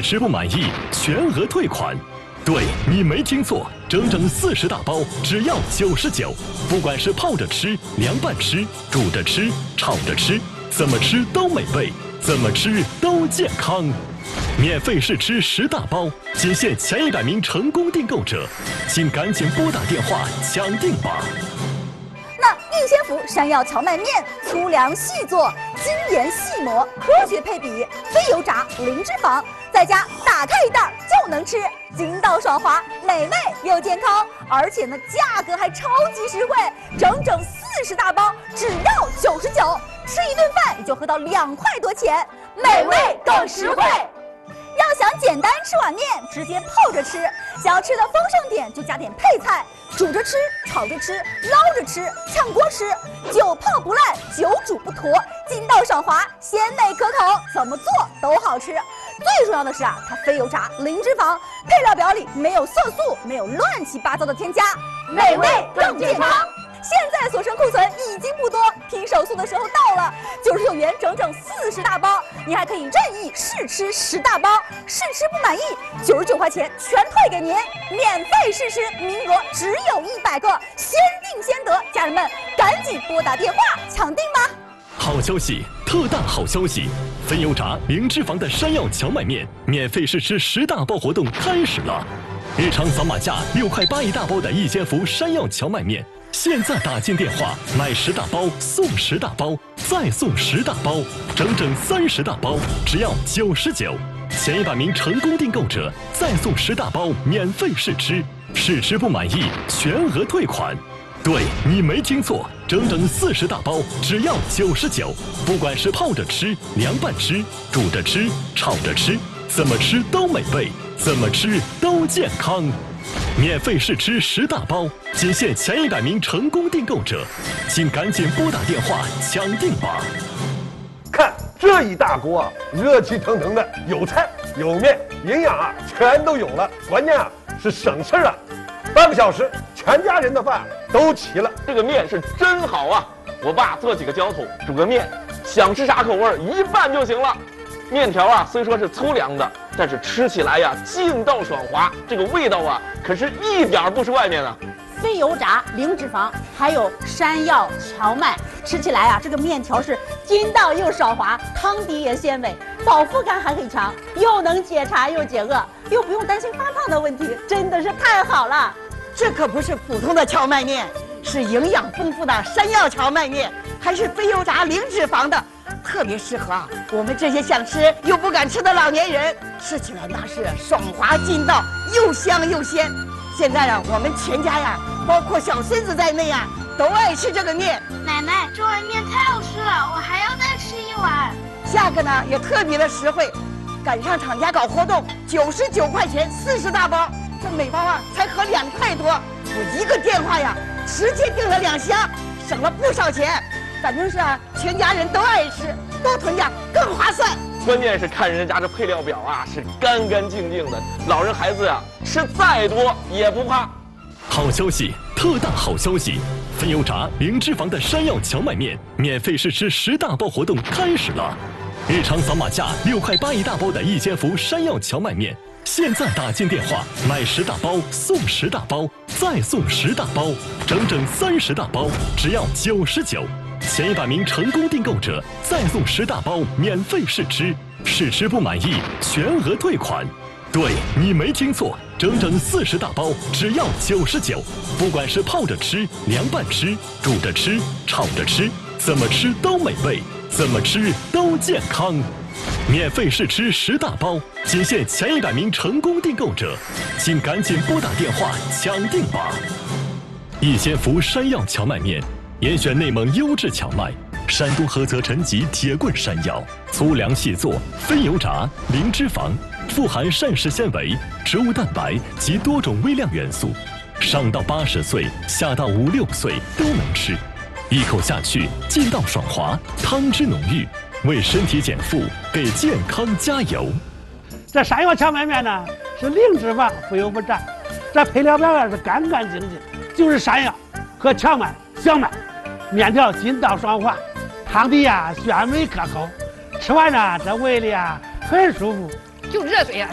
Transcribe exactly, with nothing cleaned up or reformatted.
试吃不满意，全额退款。对，你没听错，整整四十大包，只要九十九。不管是泡着吃、凉拌吃、煮着吃、炒着吃，怎么吃都美味，怎么吃都健康。免费试吃十大包，仅限前一百名成功订购者，请赶紧拨打电话抢订吧。 那逸仙福山药荞麦面，粗粮细做，精研细磨，科学配比，非油炸，零脂肪，在家打开一袋就能吃，筋道爽滑，美味又健康，而且呢价格还超级实惠，整整四十大包只要九十九，吃一顿饭也就喝到两块多钱，美味更实惠。要想简单吃碗面，直接泡着吃；想要吃的丰盛点，就加点配菜，煮着吃、炒着吃、捞着吃、炝锅吃，久泡不烂，久煮不坨，筋道爽滑，鲜美可口，怎么做都好吃。最重要的是啊，它非油炸，零脂肪，配料表里没有色素，没有乱七八糟的添加，美味更健康。现在所剩库存已经不多，拼手速的时候到了，九十九元整整四十大包，你还可以任意试吃十大包，试吃不满意，九十九块钱全退给您，免费试吃，名额只有一百个，先定先得，家人们赶紧拨打电话抢订吧。 好消息，特大好消息！非油炸、零脂肪的山药荞麦面免费试吃十大包活动开始了！日常扫码价六块八一大包的逸仙福山药荞麦面。现在打进电话，买十大包送十大包，再送十大包，整整三十大包，只要九十九。前一百名成功订购者再送十大包免费试吃，试吃不满意全额退款。对，你没听错，整整四十大包，只要九十九。不管是泡着吃、凉拌吃、煮着吃、炒着吃，怎么吃都美味，怎么吃都健康。免费试吃十大包，仅限前一百名成功订购者，请赶紧拨打电话抢订吧。 看这一大锅啊，热气腾腾的，有菜有面，营养啊全都有了，关键啊是省事儿啊，半个小时全家人的饭都齐了。 这个面是真好啊！我爸做几个浇头，煮个面，想吃啥口味一拌就行了。面条啊虽说是粗粮的，但是吃起来呀劲道爽滑，这个味道啊可是一点不是外面的。 非油炸，零脂肪，还有山药、荞麦，吃起来啊这个面条是筋道又爽滑，汤底也鲜美，饱腹感还很强，又能解馋又解饿，又不用担心发胖的问题，真的是太好了。 这可不是普通的荞麦面，是营养丰富的山药荞麦面，还是非油炸、零脂肪的。特别适合啊我们这些想吃又不敢吃的老年人，吃起来那是爽滑劲道，又香又鲜。现在啊，我们全家呀，包括小孙子在内啊，都爱吃这个面。 奶奶，这碗面太好吃了，我还要再吃一碗。 价格呢也特别的实惠，赶上厂家搞活动，九十九块钱四十大包，这每包啊才合两块多。我一个电话呀，直接订了两箱，省了不少钱。反正是啊，全家人都爱吃，多囤点更划算。 关键是看人家这配料表啊，是干干净净的，老人孩子呀、啊、吃再多也不怕。 好消息，特大好消息！非油炸、零脂肪的山药荞麦面免费试吃十大包活动开始了！日常扫码价六块八一大包的逸仙福山药荞麦面，现在打进电话买十大包送十大包，再送十大包，整整三十大包，只要九十九。前一百名成功订购者再送十大包免费试吃，试吃不满意全额退款。对，你没听错，整整四十大包，只要九十九。不管是泡着吃、凉拌吃、煮着吃、炒着吃，怎么吃都美味，怎么吃都健康。免费试吃十大包，仅限前一百名成功订购者，请赶紧拨打电话抢订吧。逸仙福山药荞麦面。严选内蒙优质荞麦，山东菏泽陈集铁棍山药，粗粮细做，非油炸，零脂肪，富含膳食纤维、植物蛋白及多种微量元素，上到八十岁，下到五六岁都能吃，一口下去劲道爽滑，汤汁浓郁，为身体减负，给健康加油。 这山药荞麦面呢是零脂肪，非油不炸，这配料表也是干干净净，就是山药和荞麦、小麦。面条筋道爽滑，汤底呀鲜美可口，吃完呢这胃里啊很舒服， 就热水啊